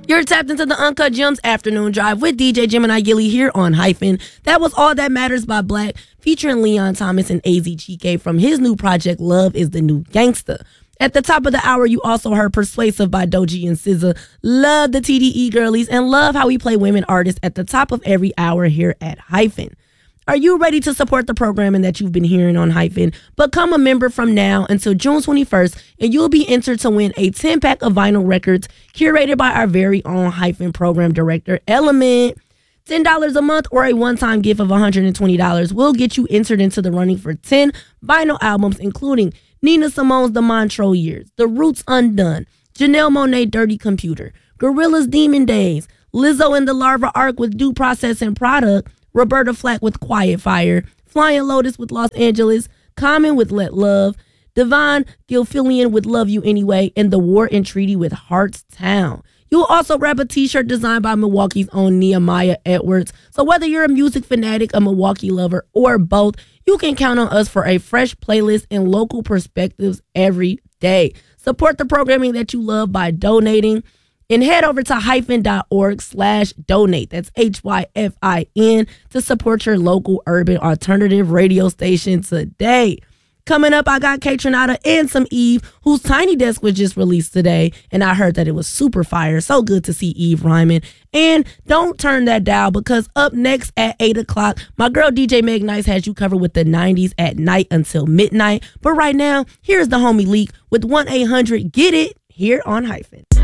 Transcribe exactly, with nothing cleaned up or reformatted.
You're tapped into the Uncut Gems Afternoon Drive with D J Gemini Gilly here on Hyphen. That was All That Matters by Black, featuring Leon Thomas and A Z Chike from his new project, Love is the New Gangsta. At the top of the hour, you also heard Persuasive by Doji and S Z A. Love the T D E girlies and love how we play women artists at the top of every hour here at Hyphen. Are you ready to support the programming that you've been hearing on Hyphen? Become a member from now until June twenty-first, and you'll be entered to win a ten-pack of vinyl records curated by our very own Hyphen program director, Element. ten dollars a month or a one-time gift of one hundred twenty dollars will get you entered into the running for ten vinyl albums, including Nina Simone's The Montreux Years, The Roots Undone, Janelle Monáe Dirty Computer, Gorillaz Demon Days, Lizzo and the Larva Arc with Due Process and Product, Roberta Flack with Quiet Fire, Flying Lotus with Los Angeles, Common with Let Love, Devon Gilfillian with Love You Anyway, and The War and Treaty with Hearts Town. You'll also grab a t-shirt designed by Milwaukee's own Nehemiah Edwards. So whether you're a music fanatic, a Milwaukee lover, or both, you can count on us for a fresh playlist and local perspectives every day. Support the programming that you love by donating. And head over to hyphen.org slash donate. That's H Y F I N to support your local urban alternative radio station today. Coming up, I got Kaytranada and some Eve, whose Tiny Desk was just released today. And I heard that it was super fire. So good to see Eve rhyming. And don't turn that dial, because up next at eight o'clock, my girl D J Meg Nice has you covered with the nineties at night until midnight. But right now, here's the homie Leak with one eight hundred get it here on Hyphen.